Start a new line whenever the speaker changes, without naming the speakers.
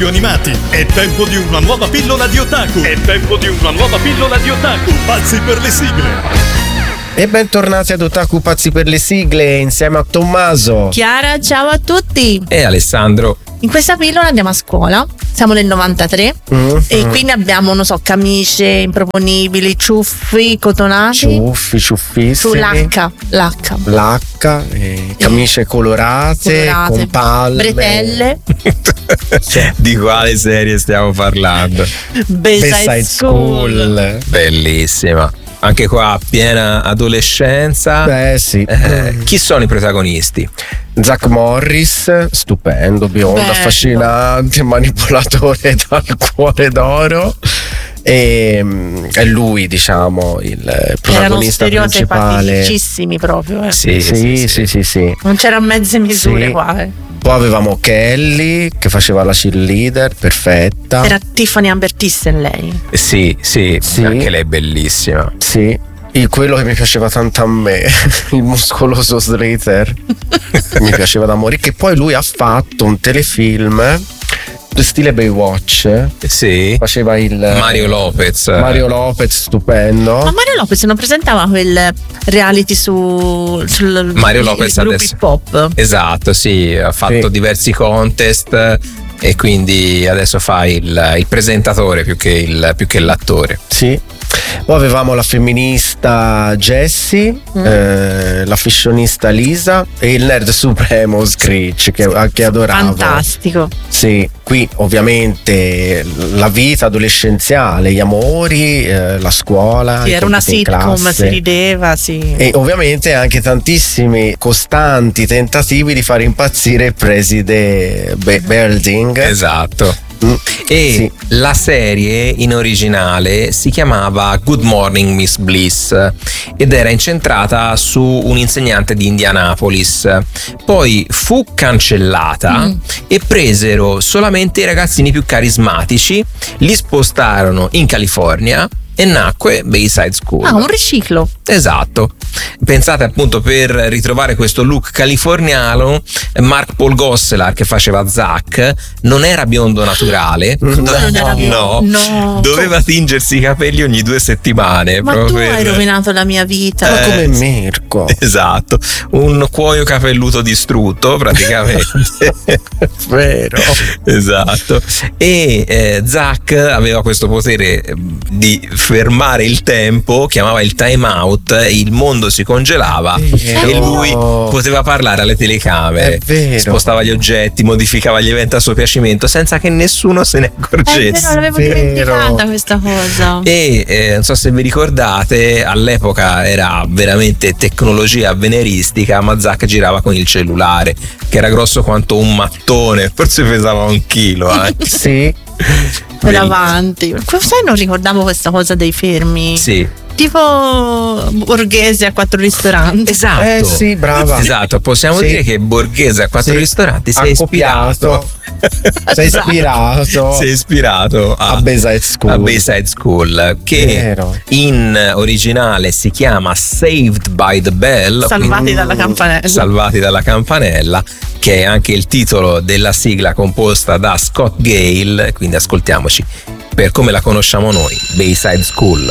più animati. È tempo di una nuova pillola di otaku. Pazzi per le sigle.
E bentornati ad Otaku Pazzi per le sigle insieme a Tommaso,
Chiara, ciao a tutti.
E Alessandro.
In questa pillola andiamo a scuola. Siamo nel 93 e quindi abbiamo, non so, camicie improponibili, ciuffi, cotonati.
ciuffissimi.
L'H.
Camicie colorate, con palme.
Bretelle.
Di quale serie stiamo parlando?
Bayside School.
Bellissima. Anche qua piena adolescenza.
Beh sì.
Chi sono i protagonisti?
Zach Morris, stupendo, biondo,
Bello.
affascinante, manipolatore dal cuore d'oro. E è lui, diciamo, il protagonista
Erano
principale.
stereotipaticissimi proprio.
Sì.
Non c'era mezze misure
Sì.
qua.
Poi avevamo Kelly che faceva la cheerleader, perfetta.
Era Tiffany Amber Thyssen lei.
Sì, anche lei è bellissima.
Sì. Quello che mi piaceva tanto a me, il muscoloso Slater, mi piaceva da morire. Che poi lui ha fatto un telefilm stile Baywatch.
Sì.
Faceva il
Mario Lopez,
stupendo.
Ma Mario Lopez non presentava quel reality sul
Mario Lopez
gruppi
adesso.
pop?
Esatto, sì, ha fatto diversi contest e quindi adesso fa il presentatore più che l'attore.
Sì. Poi avevamo la femminista Jessie, la fashionista Lisa e il nerd supremo Screech che adoravo.
Fantastico.
Sì, qui ovviamente la vita adolescenziale, gli amori, la scuola.
Sì, era una
compiti in
sitcom,
classe.
si rideva, sì.
E ovviamente anche tantissimi costanti tentativi di fare impazzire il preside Belding.
Esatto. E
Sì.
la serie in originale si chiamava Good Morning Miss Bliss ed era incentrata su un insegnante di Indianapolis. Poi fu cancellata e presero solamente i ragazzini più carismatici, li spostarono in California e nacque Bayside School.
Ah, un riciclo.
Esatto. Pensate appunto, per ritrovare questo look californiano, Mark Paul Gosselaar che faceva Zack non era biondo naturale.
Non era biondo? No.
Doveva tingersi i capelli ogni 2 settimane.
Ma
proprio
tu hai rovinato la mia vita.
Ma come Mirko.
Esatto, un cuoio capelluto distrutto praticamente.
Vero.
Esatto. E Zack aveva questo potere di fermare il tempo, chiamava il time out, il mondo si congelava e lui poteva parlare alle telecamere,
È vero.
spostava gli oggetti, modificava gli eventi a suo piacimento senza che nessuno se ne
È
accorgesse.
vero, l'avevo
Vero.
dimenticata questa cosa.
E non so se vi ricordate, all'epoca era veramente tecnologia avveleristica, ma Zack girava con il cellulare che era grosso quanto un mattone, forse pesava 1 chilo anche.
Sì.
Per avanti. Sai, non ricordavo questa cosa dei fermi.
Sì,
Tipo Borghese a 4 ristoranti.
esatto.
Sì, brava.
Esatto, possiamo
Sì.
dire che Borghese a 4
Sì.
ristoranti si è ispirato.
Sei ispirato.
Si è ispirato
a Bayside School.
a Bayside School, che
Vero.
in originale si chiama Saved by the Bell,
Salvati
quindi
dalla campanella.
Salvati dalla campanella, che è anche il titolo della sigla composta da Scott Gale, quindi ascoltiamoci per come la conosciamo noi, Bayside School.